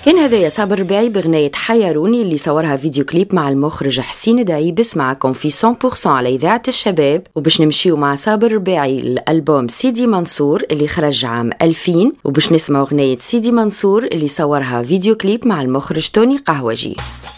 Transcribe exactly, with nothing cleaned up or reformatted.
كان هذا صابر ربيعي بغنية حيروني اللي صورها فيديو كليب مع المخرج حسين دعيبس. معكم في مية بالمية على إذاعة الشباب، وباش نمشيو مع صابر ربيعي الألبوم سيدي منصور اللي خرج عام ألفين، وباش نسمع أغنية سيدي منصور اللي صورها فيديو كليب مع المخرج توني قهوجي.